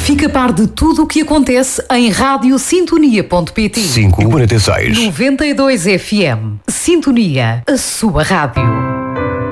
Fica a par de tudo o que acontece em radiosintonia.pt. 5:46. 92 FM. Sintonia, a sua rádio.